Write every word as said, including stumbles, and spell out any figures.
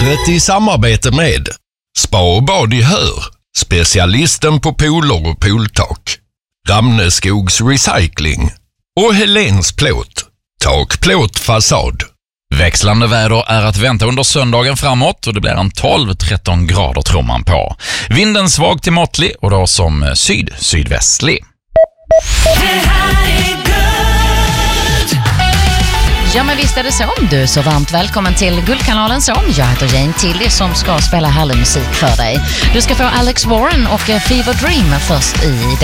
Vädret i samarbete med Spa och bad i Hör, specialisten på pooler och pooltak. Ramneskogs Recycling och Helens Plåt, tak, plåt, fasad. Växlande väder är att vänta under söndagen framåt och det blir en tolv till tretton grader tror man på. Vinden svag till måttlig och då som syd-sydvästlig. Ja, men visst är det så. Du är så varmt välkommen till Guldkanalen som. Jag heter Jane Tilly som ska spela härlig musik för dig. Du ska få Alex Warren och Fever Dream först i